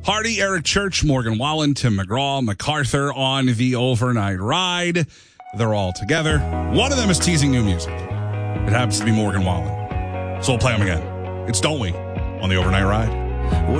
Hardy, Eric Church, Morgan Wallen, Tim McGraw, MacArthur on the overnight ride. They're all together. One of them is teasing new music. It happens to be Morgan Wallen. So we'll play them again. It's Don't We on the overnight ride.